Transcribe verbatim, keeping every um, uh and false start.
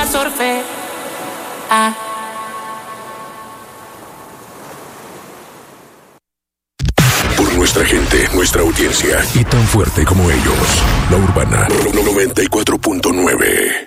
la surfea. Ah. Por nuestra gente, nuestra audiencia y tan fuerte como ellos. La Urbana noventa y cuatro punto nueve.